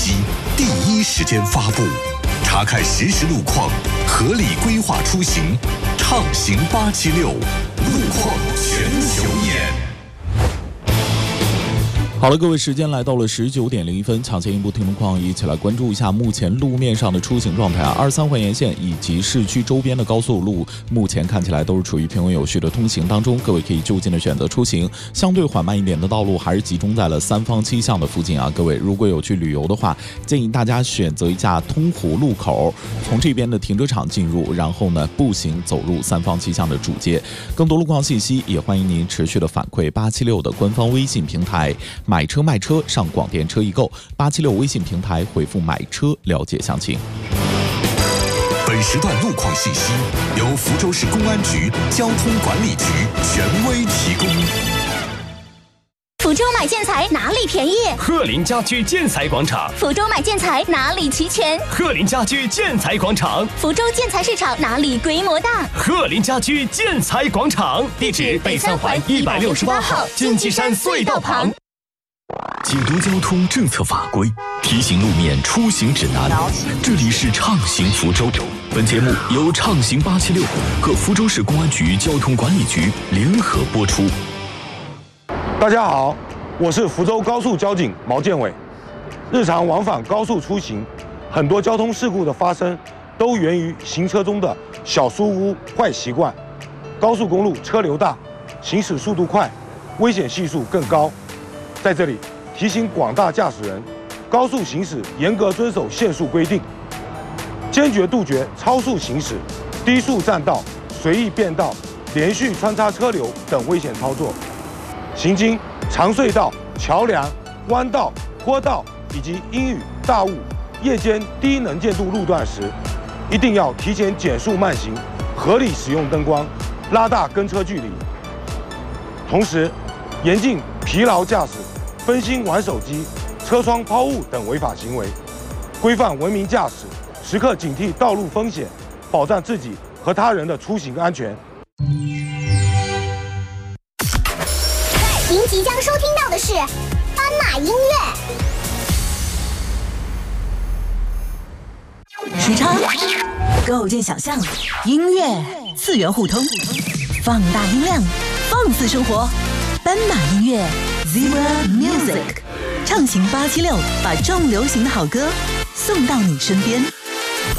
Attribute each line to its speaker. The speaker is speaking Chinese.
Speaker 1: 息，第一时间发布，查看实时路况，合理规划出行，畅行876，路况全球眼。
Speaker 2: 好了，各位，时间来到了19点01分，抢先一步听路况，一起来关注一下目前路面上的出行状态啊。23环沿线以及市区周边的高速路，目前看起来都是处于平稳有序的通行当中，各位可以就近的选择出行。相对缓慢一点的道路，还是集中在了三坊七巷的附近啊。各位如果有去旅游的话，建议大家选择一下通湖路口，从这边的停车场进入，然后呢步行走入三坊七巷的主街。更多路况信息，也欢迎您持续的反馈876的官方微信平台。买车卖车上广电车易购，876微信平台回复买车了解详情。
Speaker 1: 本时段路况信息由福州市公安局交通管理局权威提供。
Speaker 3: 福州买建材哪里便宜？
Speaker 4: 鹤林家居建材广场。
Speaker 3: 福州买建材哪里齐全？
Speaker 4: 鹤林家居建材广场。
Speaker 3: 福州建材市场哪里规模大？
Speaker 4: 鹤林家居建材广场。地址北三环168号金鸡山隧道旁。
Speaker 1: 解读交通政策法规，提醒路面出行指南。这里是畅行福州。本节目由畅行876和福州市公安局交通管理局联合播出。
Speaker 5: 大家好，我是福州高速交警毛建伟。日常往返高速出行，很多交通事故的发生都源于行车中的小疏忽、坏习惯。高速公路车流大，行驶速度快，危险系数更高。在这里提醒广大驾驶人，高速行驶严格遵守限速规定，坚决杜绝超速行驶、低速占道、随意变道、连续穿插车流等危险操作。行经长隧道、桥梁、弯道、坡道以及阴雨、大雾、夜间低能见度路段时，一定要提前减速慢行，合理使用灯光，拉大跟车距离。同时，严禁疲劳驾驶、分心玩手机、车窗抛物等违法行为，规范文明驾驶，时刻警惕道路风险，保障自己和他人的出行安全。
Speaker 3: 您即将收听到的是斑马音
Speaker 6: 乐。时差构建想象，音乐次元互通，放大音量，放肆生活。斑马音乐 Zebra Music， 畅行876，把重流行的好歌送到你身边。